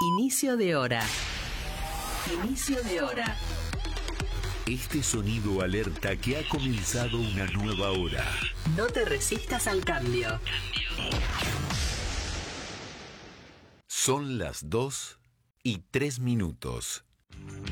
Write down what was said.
Inicio de hora. Inicio de hora. Este sonido alerta que ha comenzado una nueva hora. No te resistas al cambio. Son las 2:03.